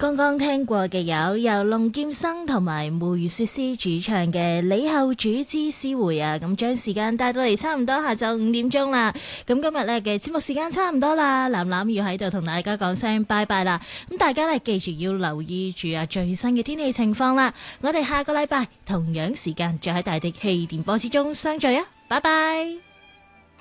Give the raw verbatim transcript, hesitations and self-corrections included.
剛剛聽過嘅有由龍劍生同埋梅雪詩主唱嘅《李後主之詩會》啊，咁將時間帶到嚟差唔多下晝五點鐘啦。咁今日咧嘅節目時間差唔多啦，藍藍要喺度同大家講聲拜拜啦。咁大家咧記住要留意住啊最新嘅天氣情況啦。我哋下個禮拜同樣時間再喺大地氣電波之中相聚啊，拜拜。